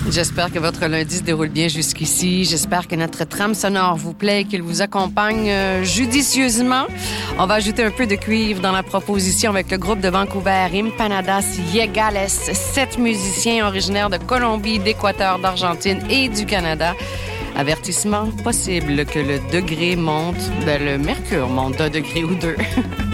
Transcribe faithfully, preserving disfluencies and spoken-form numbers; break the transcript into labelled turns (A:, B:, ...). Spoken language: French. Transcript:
A: J'espère que votre lundi se déroule bien jusqu'ici. J'espère que notre trame sonore vous plaît et qu'il vous accompagne euh, judicieusement. On va ajouter un peu de cuivre dans la proposition avec le groupe de Vancouver Impanadas Yegales. Sept musiciens originaires de Colombie, d'Équateur, d'Argentine et du Canada. Avertissement, possible que le degré monte, ben le mercure monte d'un degré ou deux.